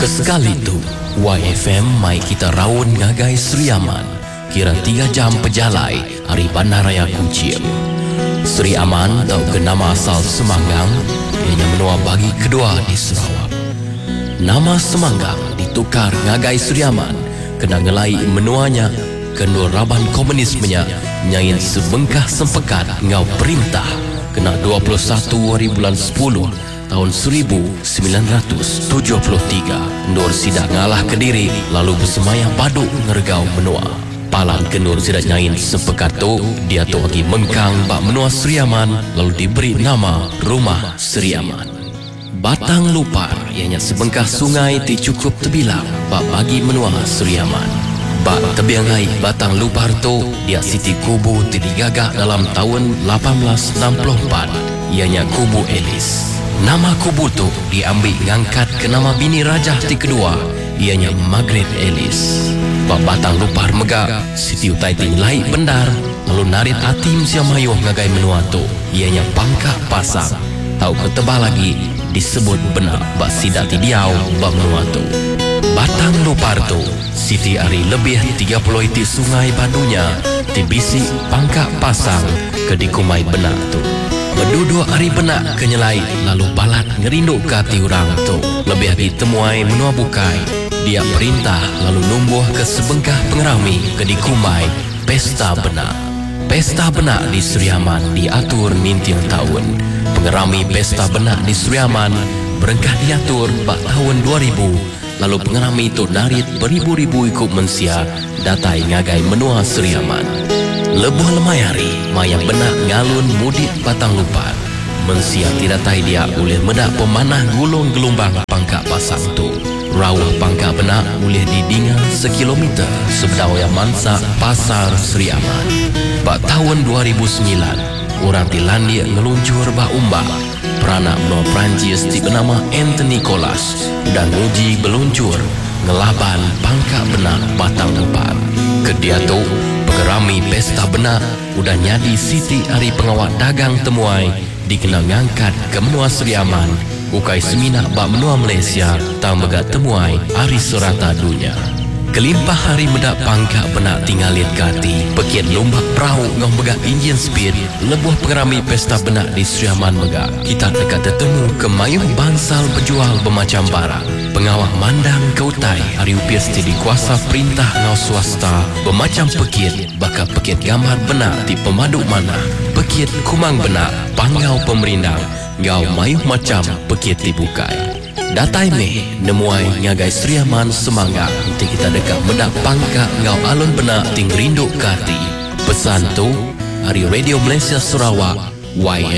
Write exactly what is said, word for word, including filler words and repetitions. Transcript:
Kesekali tu Y F M mai kita rawon ngagai Sri Aman. Kira tiga jam pejalai hari Bandaraya Kuching. Sri Aman tau ke nama asal Semanggang, ianya menua bagi kedua di Sarawak. Nama Semanggang ditukar ngagai Sri Aman kena ngelai menuanya kendur raban komunismenya nyain sebengkah sempekat ngau perintah kena dua puluh satu hari bulan sepuluh tahun seribu sembilan ratus tujuh puluh tiga. Nur sidak ngalah Kediri lalu bersemayah baduk ngergau menua. Palan kendur sidak nyain sepekat tu dia tu lagi mengkang bak menua Sri Aman lalu diberi nama Rumah Sri Aman. Batang Lupar ianya sebengkah sungai ti cukup terbilang bak bagi menua Sri Aman. Bak tebiangai Batang Lupar tu dia siti kubu ti digagak dalam tahun lapan belas enam puluh empat ianya Kubu Elis. Nama kubu tu diambil ngangkat ke nama bini rajah ti kedua ianya Margaret Ellis. Bak Batang Lupar megak siti utai ti nilai bendar lalu narit atim sia mayuh ngagai menua tu ianya Pangkak Pasang. Tau ketebal lagi disebut benar bak sidak ti diau bak menua tu. Batang Lupar tu siti ari lebih tiga puluh iti sungai badunya ti bisi Pangkak Pasang ke dikumai benak tu. Berduduk hari benak kenyelai lalu balat ngerinduk ke hati orang tu. Lebih lagi temuai menua bukai dia perintah lalu numbuh ke sebengkah pengerami ke dikumai Pesta Benak. Pesta Benak di Sri Aman diatur mintiang tahun. Pengerami Pesta Benak di Sri Aman berengkah diatur bak tahun dua ribu. Lalu pengerami itu narit beribu-ribu ikut mensia datai ngagai menua Sri Aman. Lebuh lemayari mayang benak ngalun mudik Batang Lupar. Mensia tidak tai dia oleh medak pemanah gulung gelombang Pangkak Pasang tu. Rawah Pangkak Benak boleh didinga sekilometer sebedau yang mansa Pasar Sri Aman. Bak tahun dua ribu sembilan, orang di Landia ngeluncur bak umbak. Peranak menua Perancis di bernama Anthony Colas dan uji beluncur ngelaban Pangkak Benak Batang Lupar. Kedia tu pengerami Pesta Benak udah nyadi siti hari pengawal dagang temuai dikenal ngangkat ke menua Sri Aman ukai seminak bak menua Malaysia tak megat temuai hari serata dunia. Kelimpah hari medak Pangkak Benak tinggalit kati pekian lombak perahu ngau megak enjin speed lebuh pengerami Pesta Benak di Sri Aman megak kita dekat tertemu ke mayuh bansal berjual bermacam barang. Pengawal mandang ke utai hari upias ti dikuasa perintah ngau swasta bermacam pekit bakal pekit gambar benak ti pemaduk mana pekit kumang benak panggau pemerindang ngau mayuh macam pekit ti bukai. Datai meh nemuai ngagai Sri Aman Semanggang nanti kita dekat medak Pangkak ngau alun benak ting rinduk kati. Pesan tu hari Radio Malaysia Sarawak Y